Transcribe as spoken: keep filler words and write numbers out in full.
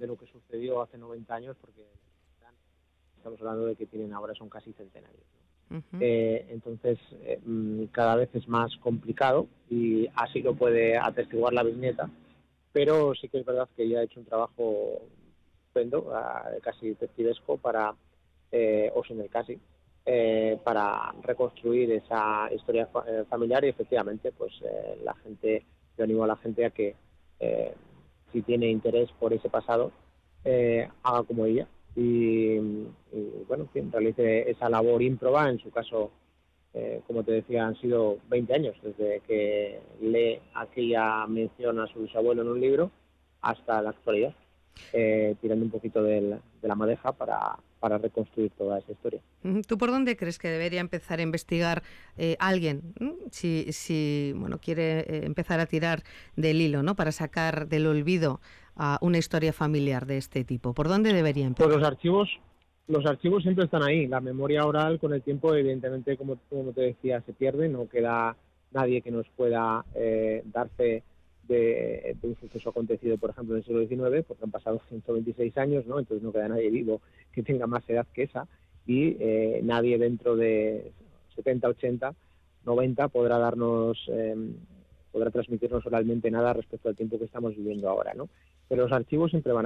de lo que sucedió hace noventa años, porque estamos hablando de que tienen ahora son casi centenarios, ¿no? Uh-huh. Eh, entonces, eh, cada vez es más complicado y así lo puede atestiguar la bisnieta, pero sí que es verdad que ella ha hecho un trabajo estupendo, casi detectivesco, para, eh, o sin el casi, eh, para reconstruir esa historia fa- eh, familiar y efectivamente, pues eh, la gente, yo animo a la gente a que eh, si tiene interés por ese pasado, eh, haga como ella y, y bueno, en fin, realice esa labor ímproba. En su caso, eh, como te decía, han sido veinte años desde que lee aquella mención a su bisabuelo en un libro hasta la actualidad, eh, tirando un poquito del, de la madeja para, para reconstruir toda esa historia. ¿Tú por dónde crees que debería empezar a investigar eh, alguien, ¿no? si, si bueno, quiere eh, empezar a tirar del hilo, ¿no? Para sacar del olvido a una historia familiar de este tipo? ¿Por dónde debería empezar? Pues los archivos, los archivos siempre están ahí. La memoria oral con el tiempo, evidentemente, como, como te decía, se pierde. No queda nadie que nos pueda eh, dar fe de, de un suceso acontecido, por ejemplo, en el siglo diecinueve, porque han pasado ciento veintiséis años, ¿no? Entonces no queda nadie vivo que tenga más edad que esa, y eh, nadie dentro de setenta, ochenta, noventa podrá darnos, eh, podrá transmitirnos oralmente nada respecto al tiempo que estamos viviendo ahora, ¿no? Pero los archivos siempre van